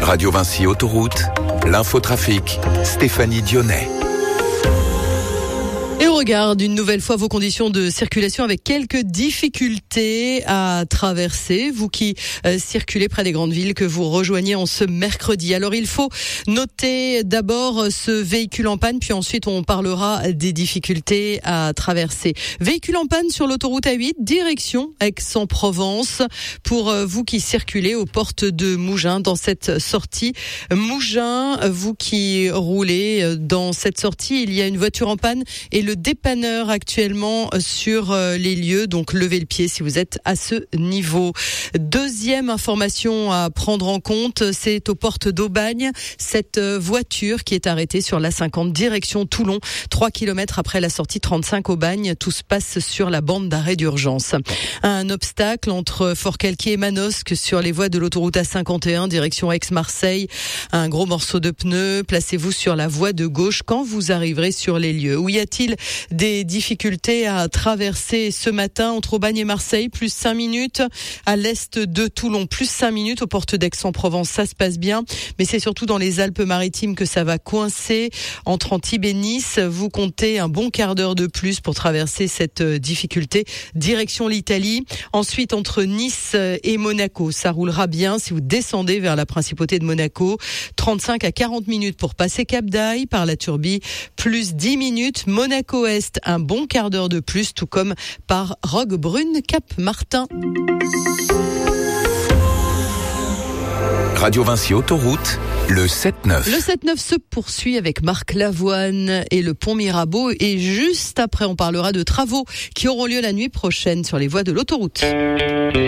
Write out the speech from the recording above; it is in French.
Radio Vinci Autoroute, l'infotrafic, Stéphanie Dionnet. Et on regarde une nouvelle fois vos conditions de circulation avec quelques difficultés à traverser. Vous qui circulez près des grandes villes que vous rejoignez en ce mercredi. Alors il faut noter d'abord ce véhicule en panne, puis ensuite on parlera des difficultés à traverser. Véhicule en panne sur l'autoroute A8, direction Aix-en-Provence. Pour vous qui circulez aux portes de Mougins dans cette sortie. Mougins, vous qui roulez dans cette sortie, il y a une voiture en panne et le dépanneur actuellement sur les lieux, donc levez le pied si vous êtes à ce niveau. Deuxième information à prendre en compte, c'est aux portes d'Aubagne, cette voiture qui est arrêtée sur l'A50 direction Toulon, 3 km après la sortie 35 Aubagne, tout se passe sur la bande d'arrêt d'urgence. Un obstacle entre Forcalquier et Manosque sur les voies de l'autoroute A51 direction Aix-Marseille, un gros morceau de pneu, placez-vous sur la voie de gauche quand vous arriverez sur les lieux. Où y a-t-il des difficultés à traverser ce matin entre Aubagne et Marseille, plus 5 minutes, à l'est de Toulon, plus 5 minutes, aux portes d'Aix-en-Provence, ça se passe bien, mais c'est surtout dans les Alpes-Maritimes que ça va coincer. Entre Antibes et Nice, vous comptez un bon quart d'heure de plus pour traverser cette difficulté, direction l'Italie. Ensuite, entre Nice et Monaco, ça roulera bien si vous descendez vers la principauté de Monaco, 35 à 40 minutes pour passer Cap d'Aille par la Turbie, plus 10 minutes, Monaco-Est, un bon quart d'heure de plus, tout comme par Roquebrune, Cap-Martin. Radio Vinci Autoroute, le 7-9. Le 7-9 se poursuit avec Marc Lavoine et le pont Mirabeau. Et juste après, on parlera de travaux qui auront lieu la nuit prochaine sur les voies de l'autoroute.